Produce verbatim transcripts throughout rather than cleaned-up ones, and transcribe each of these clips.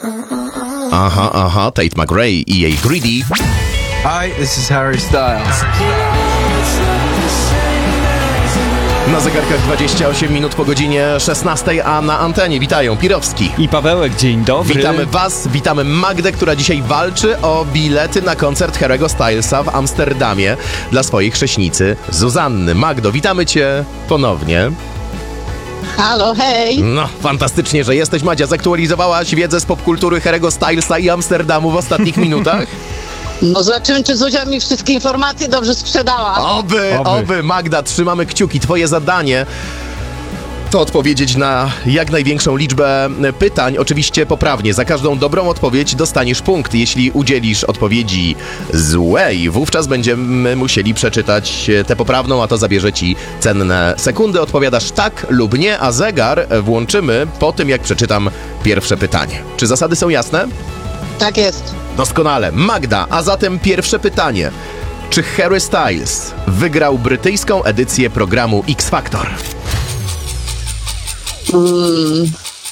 Aha, aha, Tate McRae i jej Greedy. Hi, this is Harry Styles. Na zegarkach dwadzieścia osiem minut po godzinie szesnastej, a na antenie witają Pirowski i Pawełek. Dzień dobry. Witamy was, witamy Magdę, która dzisiaj walczy o bilety na koncert Harry'ego Stylesa w Amsterdamie dla swojej chrześnicy Zuzanny. Magdo, witamy cię ponownie. Halo, hej! No, fantastycznie, że jesteś. Madzia, zaktualizowałaś wiedzę z popkultury Harry'ego Stylesa i Amsterdamu w ostatnich minutach? No zobaczymy, czy Zuzia mi wszystkie informacje dobrze sprzedała. Oby, oby, oby. Magda, trzymamy kciuki. Twoje zadanie to odpowiedzieć na jak największą liczbę pytań, oczywiście poprawnie. Za każdą dobrą odpowiedź dostaniesz punkt. Jeśli udzielisz odpowiedzi złej, wówczas będziemy musieli przeczytać tę poprawną, a to zabierze ci cenne sekundy. Odpowiadasz tak lub nie, a zegar włączymy po tym, jak przeczytam pierwsze pytanie. Czy zasady są jasne? Tak jest. Doskonale. Magda, a zatem pierwsze pytanie. Czy Harry Styles wygrał brytyjską edycję programu X Factor? Mm.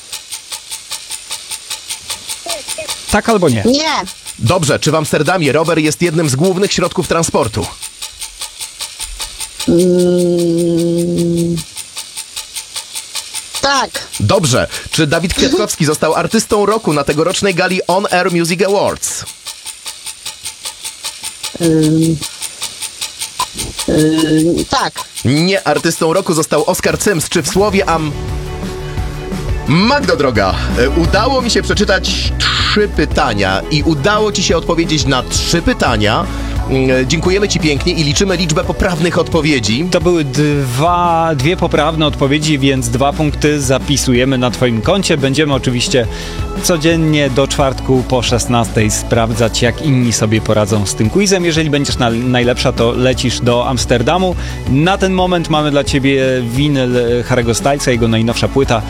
Tak albo nie? Nie. Dobrze, czy w Amsterdamie rower jest jednym z głównych środków transportu? Mm. Tak. Dobrze, czy Dawid Kwiatkowski został artystą roku na tegorocznej gali On Air Music Awards? Ym. Ym, tak. Nie, artystą roku został Oskar Cyms. Czy w słowie am... Magdo droga, udało mi się przeczytać trzy pytania i udało ci się odpowiedzieć na trzy pytania. Dziękujemy ci pięknie i liczymy liczbę poprawnych odpowiedzi. To były dwa, dwie poprawne odpowiedzi, więc dwa punkty zapisujemy na twoim koncie. Będziemy oczywiście codziennie do czwartku po szesnastej sprawdzać, jak inni sobie poradzą z tym quizem. Jeżeli będziesz na, najlepsza, to lecisz do Amsterdamu. Na ten moment mamy dla ciebie winyl Harry'ego Stylesa, jego najnowsza płyta